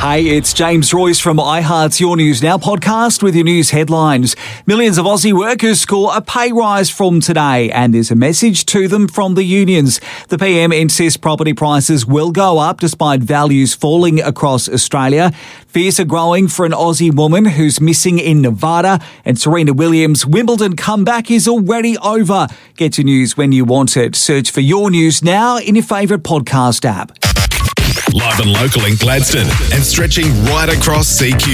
Hey, it's James Royce from iHeart's Your News Now podcast with your news headlines. Millions of Aussie workers score a pay rise from today, and there's a message to them from the unions. The PM insists property prices will go up despite values falling across Australia. Fears are growing for an Aussie woman who's missing in Nevada, and Serena Williams' Wimbledon comeback is already over. Get your news when you want it. Search for Your News Now in your favourite podcast app. Live and local in Gladstone and stretching right across CQ.